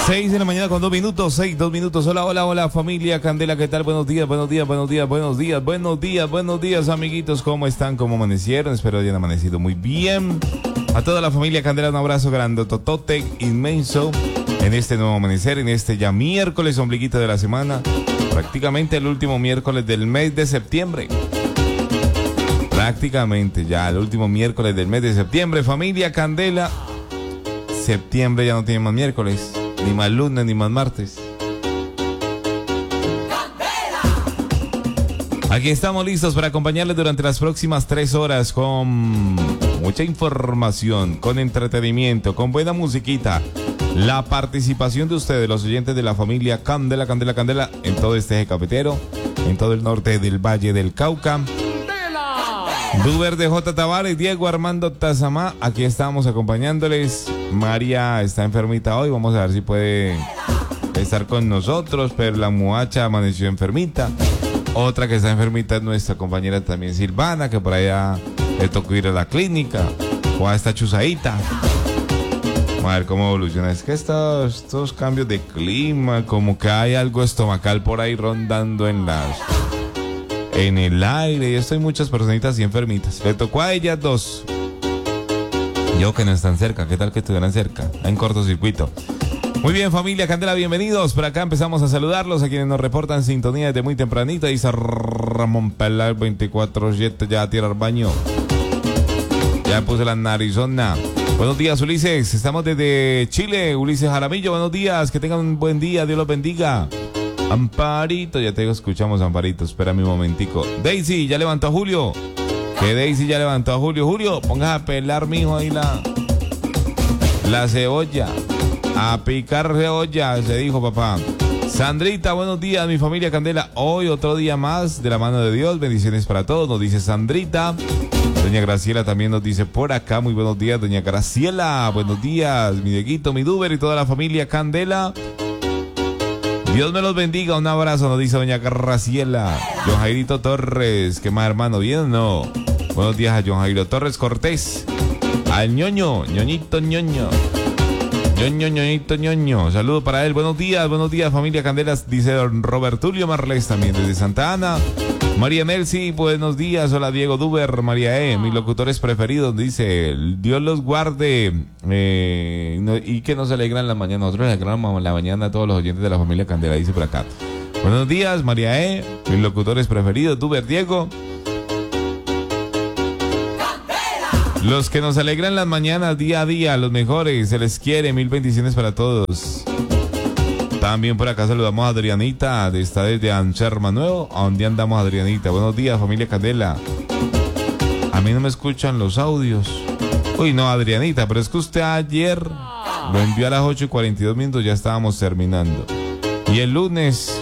6 de la mañana con 2 minutos, 6, 2 minutos. Hola, hola, hola familia Candela, ¿qué tal? Buenos días, buenos días, buenos días, buenos días, buenos días, buenos días, amiguitos. ¿Cómo están? ¿Cómo amanecieron? Espero hayan amanecido muy bien. A toda la familia Candela, un abrazo grandototote, inmenso, en este nuevo amanecer, en este ya miércoles, ombliguito de la semana, prácticamente el último miércoles del mes de septiembre. Prácticamente ya el último miércoles del mes de septiembre, familia Candela. Septiembre ya no tiene más miércoles, ni más lunes, ni más martes. Aquí estamos listos para acompañarles durante las próximas 3 horas con mucha información, con entretenimiento, con buena musiquita. La participación de ustedes, los oyentes de la familia Candela, Candela, Candela, en todo este eje cafetero, en todo el norte del Valle del Cauca. Duber de J. Tavares, Diego Armando Tazamá, aquí estamos acompañándoles. María está enfermita hoy, vamos a ver si puede estar con nosotros, pero la muchacha amaneció enfermita. Otra que está enfermita es nuestra compañera también Silvana, que por allá le tocó ir a la clínica, o a esta chuzadita. Vamos a ver cómo evoluciona. Es que estos cambios de clima, como que hay algo estomacal por ahí rondando en el aire, y estoy muchas personitas así enfermitas. Le tocó a ellas 2. Yo que no están cerca, ¿qué tal que estuvieran cerca? En cortocircuito. Muy bien, familia Candela, bienvenidos. Por acá empezamos a saludarlos a quienes nos reportan sintonía desde muy tempranito. Dice Ramón Pelar 24/7, ya a tirar baño. Ya puse la narizona. Buenos días, Ulises. Estamos desde Chile. Ulises Jaramillo, buenos días. Que tengan un buen día. Dios los bendiga. Amparito, ya te escuchamos, Amparito. Espérame un momentico. Daisy, ya levantó a Julio. Que Daisy ya levantó a Julio. Julio, pongas a pelar, mijo, ahí la cebolla. A picar cebolla, se dijo papá. Sandrita, buenos días, mi familia Candela. Hoy otro día más de la mano de Dios. Bendiciones para todos, nos dice Sandrita. Doña Graciela también nos dice por acá. Muy buenos días, doña Graciela. Buenos días, mi Dieguito, mi Duber y toda la familia Candela. Dios me los bendiga, un abrazo, nos dice doña Graciela. John Jairito Torres, ¿qué más, hermano? ¿Bien o no? Buenos días a John Jairo Torres Cortés. Al ñoño, ñoñito, ñoño. Ñoño, ñoñito, ñoño. Saludo para él. Buenos días, familia Candelas, dice don Robertulio Marles también desde Santa Ana. María Nelsi, buenos días. Hola Diego Duber, María mis locutores preferidos, dice, Dios los guarde y que nos alegran la mañana. Nosotros le alegramos la mañana a todos los oyentes de la familia Candela, dice por acá. Buenos días, María mis locutores preferidos, Duber, Diego. Los que nos alegran las mañanas día a día, los mejores, se les quiere, 1000 bendiciones para todos. También por acá saludamos a Adrianita, está desde Ancherma Nuevo. ¿A dónde andamos, Adrianita? Buenos días, familia Candela. A mí no me escuchan los audios. Uy, no, Adrianita, pero es que usted ayer lo envió a las 8:42, ya estábamos terminando. Y el lunes,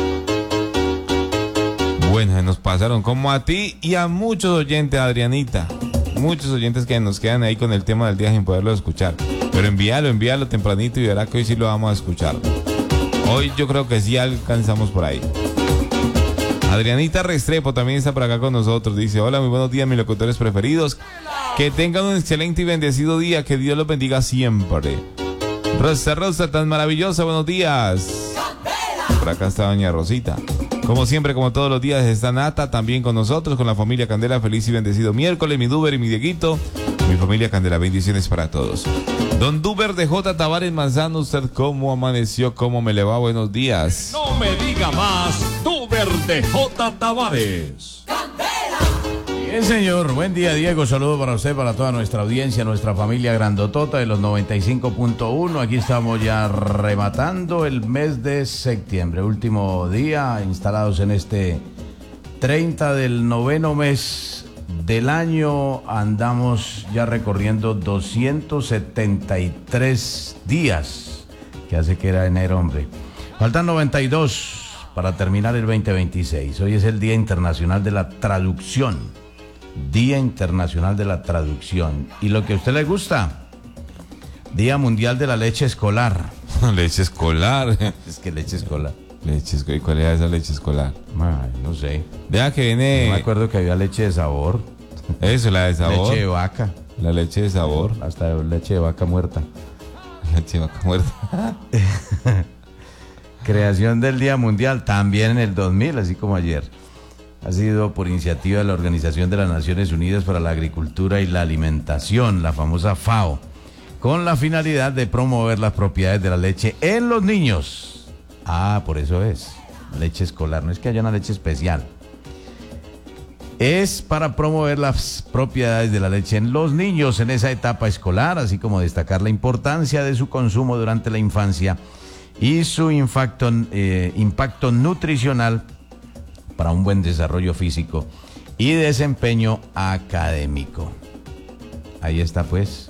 bueno, nos pasaron como a ti y a muchos oyentes, Adrianita. Muchos oyentes que nos quedan ahí con el tema del día sin poderlo escuchar. Pero envíalo tempranito y verá que hoy sí lo vamos a escuchar. Hoy yo creo que sí alcanzamos por ahí. Adrianita Restrepo también está por acá con nosotros. Dice, hola, muy buenos días, mis locutores preferidos. Que tengan un excelente y bendecido día. Que Dios los bendiga siempre. Rosa, tan maravillosa, buenos días. Por acá está doña Rosita. Como siempre, como todos los días, está Nata también con nosotros, con la familia Candela. Feliz y bendecido miércoles, mi Duber y mi Dieguito. Mi familia Candela, bendiciones para todos. Don Duber de J. Tavares Manzano, ¿usted cómo amaneció? ¿Cómo me le va? Buenos días. No me diga más, Duber de J. Tavares. Bien, señor. Buen día, Diego. Saludo para usted, para toda nuestra audiencia, nuestra familia grandotota de los 95.1. Aquí estamos ya rematando el mes de septiembre. Último día instalados en este 30 del noveno mes del año. Andamos ya recorriendo 273 días, que hace que era enero, hombre. Faltan 92 para terminar el 2026. Hoy es el Día Internacional de la Traducción. Día Internacional de la Traducción. Y lo que a usted le gusta, Día Mundial de la Leche Escolar. Leche escolar. Es que leche escolar. ¿Cuál es esa leche escolar? Ay, no sé. Vea que viene. No me acuerdo que había leche de sabor. Eso, la de sabor. Leche de vaca. La leche de sabor. Hasta leche de vaca muerta. leche de vaca muerta. Creación del Día Mundial, también en el 2000, así como ayer. Ha sido por iniciativa de la Organización de las Naciones Unidas para la Agricultura y la Alimentación, la famosa FAO, con la finalidad de promover las propiedades de la leche en los niños. Ah, por eso es. Leche escolar, no es que haya una leche especial. Es para promover las propiedades de la leche en los niños en esa etapa escolar, así como destacar la importancia de su consumo durante la infancia y su impacto nutricional para un buen desarrollo físico y desempeño académico. Ahí está pues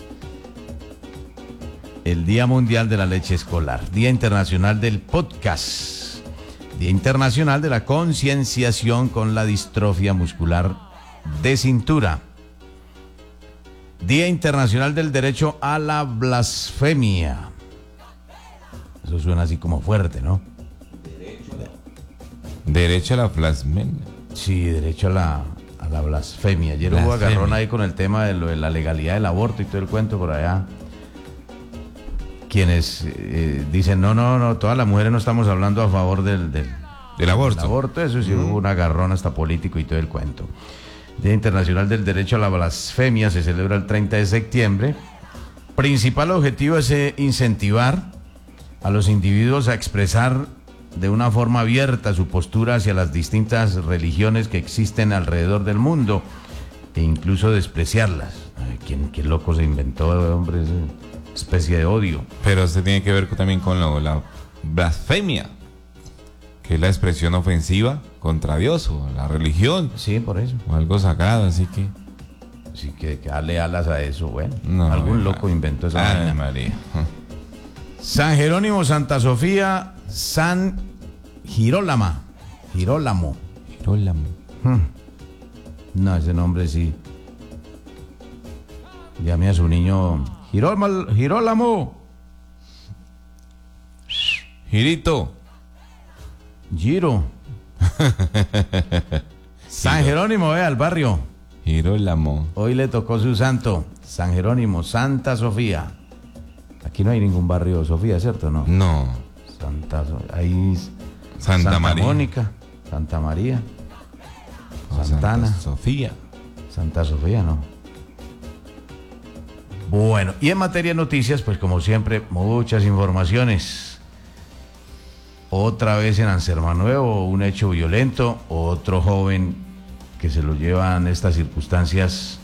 el Día Mundial de la Leche Escolar, Día Internacional del Podcast, Día Internacional de la Concienciación con la Distrofia Muscular de Cintura, Día Internacional del Derecho a la Blasfemia. Eso suena así como fuerte, ¿no? Derecho a la blasfemia. Sí, derecho a la blasfemia. Ayer hubo agarrón ahí con el tema de lo de la legalidad del aborto y todo el cuento por allá. Quienes dicen, no, todas las mujeres no estamos hablando a favor del aborto. Del aborto, eso sí, hubo un agarrón hasta político y todo el cuento. Día Internacional del Derecho a la Blasfemia se celebra el 30 de septiembre. Principal objetivo es incentivar a los individuos a expresar de una forma abierta su postura hacia las distintas religiones que existen alrededor del mundo e incluso despreciarlas. Ay, ¿qué loco se inventó, hombre, esa especie de odio? Pero esto tiene que ver también con la blasfemia, que es la expresión ofensiva contra Dios o la religión. Sí, por eso. O algo sagrado, así que... Así que darle alas a eso, bueno. No, algún loco inventó esa vaina. María. San Jerónimo, Santa Sofía, San Girolamo. No, ese nombre sí. Llame a su niño Girolamo. Girito. Giro. San Jerónimo, al barrio. Girolamo. Hoy le tocó su santo. San Jerónimo, Santa Sofía. Aquí no hay ningún barrio Sofía, ¿cierto? No. Ahí Santa María. Mónica, Santa María, Santana. Santa Sofía, no. Bueno, y en materia de noticias, pues como siempre, muchas informaciones. Otra vez en Ansermanuevo, un hecho violento, otro joven que se lo llevan estas circunstancias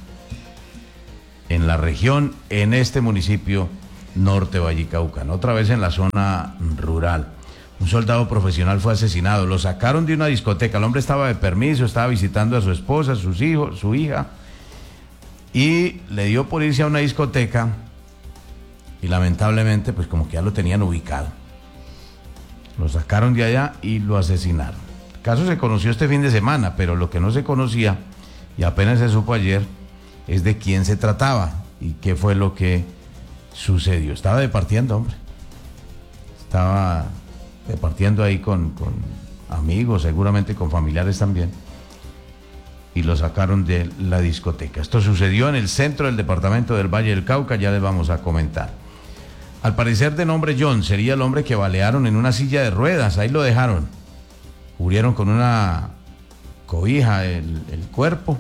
en la región, en este municipio norte vallecaucano, otra vez en la zona rural. Un soldado profesional fue asesinado, lo sacaron de una discoteca, el hombre estaba de permiso, estaba visitando a su esposa, sus hijos, su hija, y le dio por irse a una discoteca y lamentablemente pues como que ya lo tenían ubicado. Lo sacaron de allá y lo asesinaron. El caso se conoció este fin de semana, pero lo que no se conocía y apenas se supo ayer es de quién se trataba y qué fue lo que sucedió. Estaba departiendo, hombre. Estaba departiendo ahí con amigos, seguramente con familiares también. Y lo sacaron de la discoteca. Esto sucedió en el centro del departamento del Valle del Cauca, ya les vamos a comentar. Al parecer de nombre John, sería el hombre que balearon en una silla de ruedas. Ahí lo dejaron. Cubrieron con una cobija el cuerpo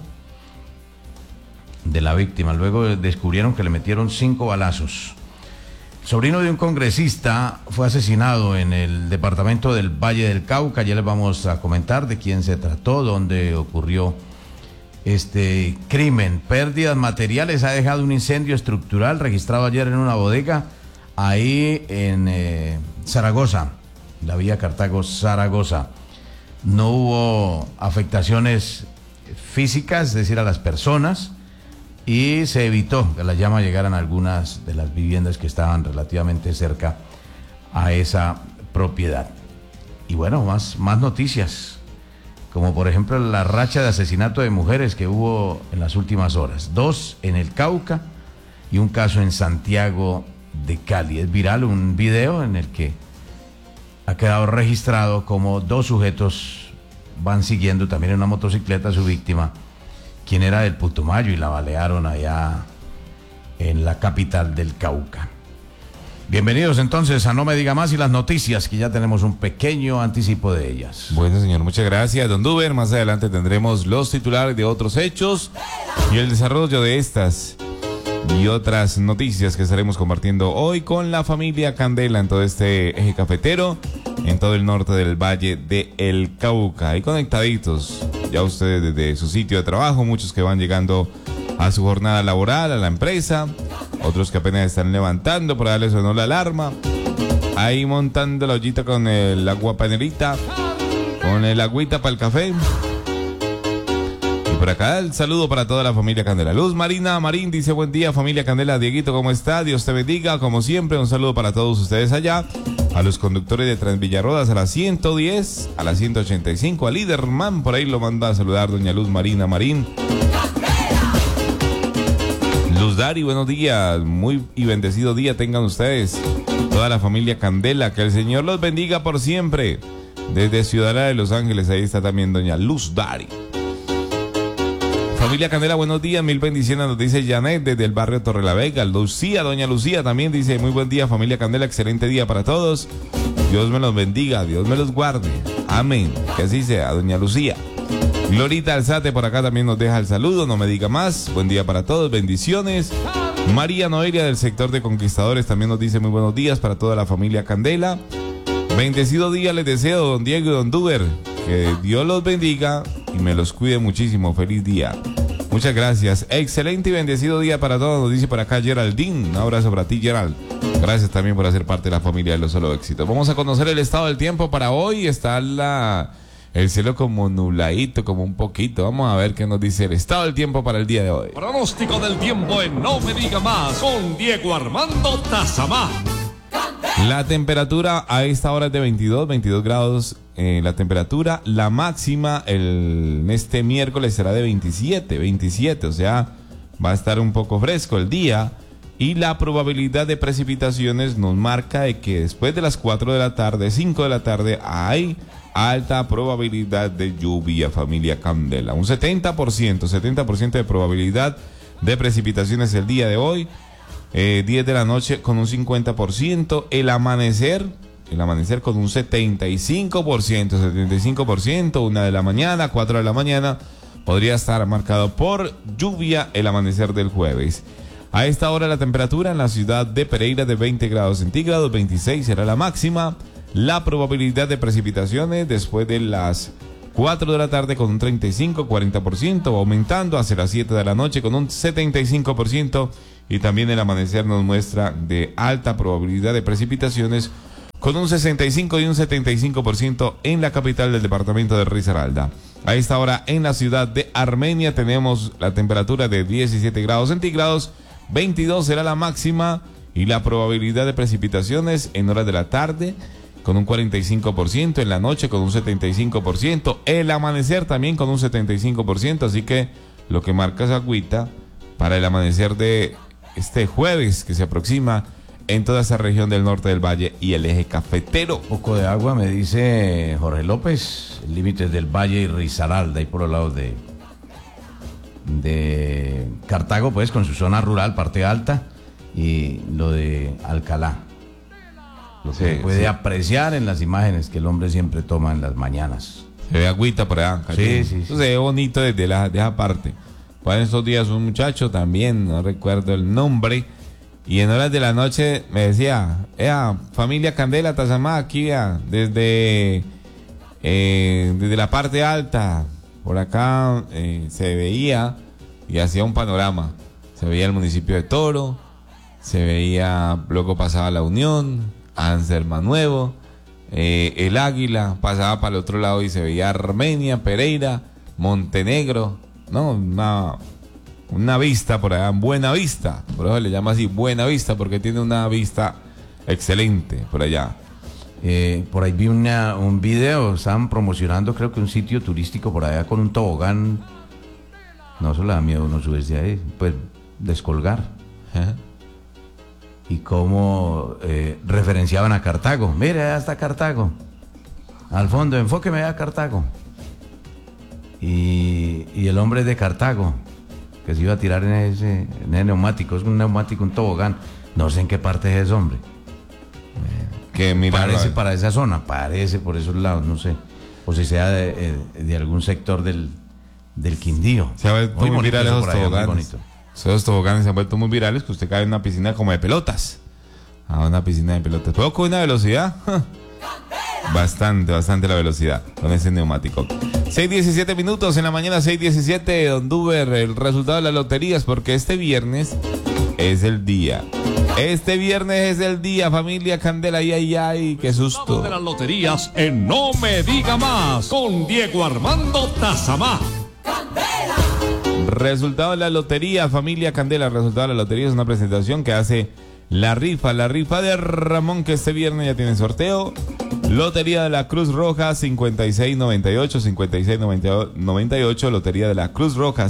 de la víctima. Luego descubrieron que le metieron 5 balazos. El sobrino de un congresista fue asesinado en el departamento del Valle del Cauca. Ya les vamos a comentar de quién se trató, dónde ocurrió este crimen. Pérdidas materiales ha dejado un incendio estructural registrado ayer en una bodega ahí en Zaragoza, la vía Cartago-Zaragoza. No hubo afectaciones físicas, es decir, a las personas, y se evitó que las llamas llegaran a algunas de las viviendas que estaban relativamente cerca a esa propiedad. Y bueno, más noticias, como por ejemplo la racha de asesinato de mujeres que hubo en las últimas horas. 2 en el Cauca y un caso en Santiago de Cali. Es viral un video en el que ha quedado registrado como 2 sujetos van siguiendo también en una motocicleta a su víctima, quien era del Putumayo, y la balearon allá en la capital del Cauca. Bienvenidos entonces a No Me Diga Más y las noticias, que ya tenemos un pequeño anticipo de ellas. Bueno, señor, muchas gracias, don Duber. Más adelante tendremos los titulares de otros hechos y el desarrollo de estas y otras noticias que estaremos compartiendo hoy con la familia Candela en todo este eje cafetero, en todo el norte del Valle de El Cauca. Y conectaditos ya ustedes desde su sitio de trabajo, muchos que van llegando a su jornada laboral, a la empresa, otros que apenas están levantando por darle sonó la alarma, ahí montando la ollita con el agua panerita, con el agüita para el café. Y por acá el saludo para toda la familia Candela. Luz Marina Marín dice: buen día, familia Candela. Dieguito, ¿cómo está? Dios te bendiga, como siempre. Un saludo para todos ustedes allá, a los conductores de Transvillarodas, a la 110, a la 185, a Liderman, por ahí lo manda a saludar doña Luz Marina Marín. Luz Dari, buenos días, muy y bendecido día tengan ustedes, toda la familia Candela, que el Señor los bendiga por siempre. Desde Ciudadela de Los Ángeles, ahí está también doña Luz Dari. Familia Candela, buenos días, mil bendiciones, nos dice Janet desde el barrio Torrelavega. Lucía, doña Lucía también dice: muy buen día, familia Candela, excelente día para todos. Dios me los bendiga, Dios me los guarde. Amén, que así sea, doña Lucía. Glorita Alzate por acá también nos deja el saludo, no me diga más. Buen día para todos, bendiciones. María Noelia del sector de Conquistadores también nos dice: muy buenos días para toda la familia Candela. Bendecido día les deseo, don Diego y don Duber. Que Dios los bendiga y me los cuide muchísimo. Feliz día. Muchas gracias. Excelente y bendecido día para todos, nos dice por acá Geraldine. Un abrazo para ti, Gerald. Gracias también por hacer parte de la familia de Los Solo Éxitos. Vamos a conocer el estado del tiempo para hoy. Está el cielo como nubladito, como un poquito. Vamos a ver qué nos dice el estado del tiempo para el día de hoy. Pronóstico del tiempo en No Me Diga Más con Diego Armando Tazamá. La temperatura a esta hora es de 22 grados. La temperatura, la máxima en este miércoles será de 27, o sea, va a estar un poco fresco el día. Y la probabilidad de precipitaciones nos marca de que después de las 4 de la tarde, 5 de la tarde, hay alta probabilidad de lluvia, familia Candela. Un 70% de probabilidad de precipitaciones el día de hoy. 10 de la noche con un 50%. El amanecer con un 75%. 1 de la mañana, 4 de la mañana, podría estar marcado por lluvia el amanecer del jueves. A esta hora la temperatura en la ciudad de Pereira de 20 grados centígrados, 26 será la máxima. La probabilidad de precipitaciones después de las 4 de la tarde con un 35-40%, aumentando hacia las 7 de la noche con un 75%. Y también el amanecer nos muestra de alta probabilidad de precipitaciones con un 65 y un 75% en la capital del departamento de Risaralda. A esta hora en la ciudad de Armenia tenemos la temperatura de 17 grados centígrados, 22 será la máxima y la probabilidad de precipitaciones en horas de la tarde con un 45%, en la noche con un 75%, el amanecer también con un 75%, así que lo que marca esa agüita para el amanecer de este jueves que se aproxima en toda esa región del norte del valle y el eje cafetero. Poco de agua, me dice Jorge López, límites del Valle y Risaralda, ahí por los lados de Cartago, pues con su zona rural, parte alta, y lo de Alcalá. Lo que se puede apreciar en las imágenes que el hombre siempre toma en las mañanas. Se ve agüita por allá. Sí. Eso se ve bonito desde de esa parte. Pues en estos días un muchacho también, no recuerdo el nombre, y en horas de la noche me decía: familia Candela, Tazamá, aquí desde la parte alta, por acá se veía y hacía un panorama. Se veía el municipio de Toro, se veía, luego pasaba La Unión, Anserma Nuevo, el Águila, pasaba para el otro lado y se veía Armenia, Pereira, Montenegro, ¿no? Una vista por allá, Buena Vista, por eso le llama así Buena Vista, porque tiene una vista excelente por allá. Por ahí vi un video, estaban promocionando creo que un sitio turístico por allá con un tobogán. No, eso le da miedo uno subirse ahí, pues descolgar. Ajá. Y cómo referenciaban a Cartago. Mire, allá está Cartago. Al fondo, enfóqueme a Cartago. Y el hombre de Cartago, que se iba a tirar en ese neumático, es un neumático, un tobogán. No sé en qué parte es ese hombre. Que mira, parece para esa zona, parece por esos lados, no sé. O si sea de algún sector del Quindío. Se ha vuelto muy virales esos toboganes. Esos toboganes se han vuelto muy virales, que usted cae en una piscina como de pelotas. A una piscina de pelotas. ¿Puedo con una velocidad? Bastante la velocidad con ese neumático. 6:17 minutos en la mañana, 6:17, Don Duber, el resultado de las loterías, porque este viernes es el día. Este viernes es el día, familia Candela, ay, qué susto. De las loterías en No Me Diga Más, con Diego Armando Tazamá. Resultado de la lotería, familia Candela. Resultado de la lotería es una presentación que hace la rifa de Ramón, que este viernes ya tiene sorteo. Lotería de la Cruz Roja 5698, Lotería de la Cruz Roja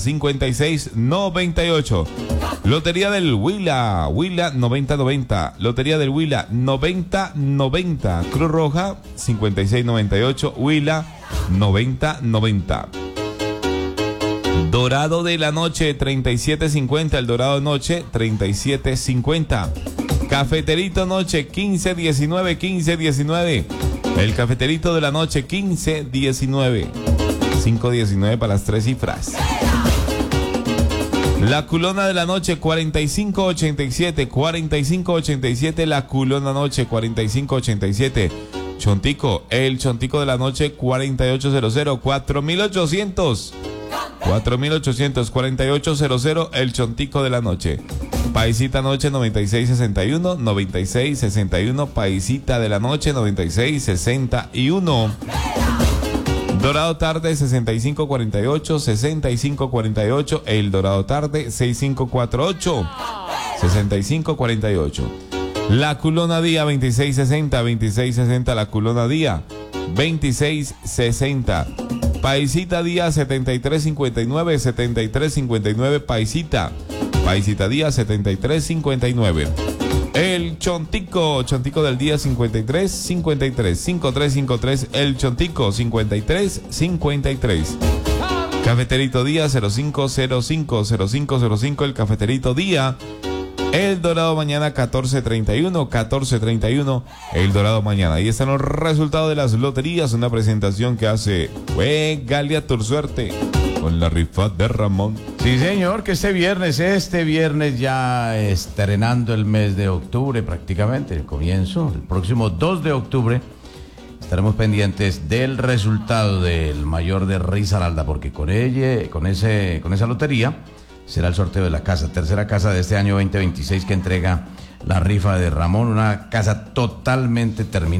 5698. Lotería del Huila 9090, Lotería del Huila 9090, Cruz Roja 5698, Huila 9090. Dorado de la noche 3750, el Dorado de noche 3750. Cafeterito noche 1519, el Cafeterito de la noche 1519, 519 para las tres cifras. La culona de la noche 4587, la culona noche 4587. Chontico, el Chontico de la noche 4800, 4800, 4800, el Chontico de la noche. Paisita noche 9661, Paisita de la noche 9661. Dorado tarde 6548, el Dorado tarde 6548. La culona día 2660, la culona día 2660. Paisita día 7359, Paisita día 7359. El Chontico del día 5353, el Chontico 5353. Cafeterito día 0505, el Cafeterito día. El Dorado mañana 1431, el Dorado mañana. Ahí están los resultados de las loterías, una presentación que hace Galia Tu Suerte con la rifa de Ramón. Sí, señor, que este viernes ya estrenando el mes de octubre prácticamente, el comienzo, el próximo 2 de octubre, estaremos pendientes del resultado del mayor de Risaralda, porque con esa lotería será el sorteo de la casa, tercera casa de este año 2026 que entrega la rifa de Ramón, una casa totalmente terminada.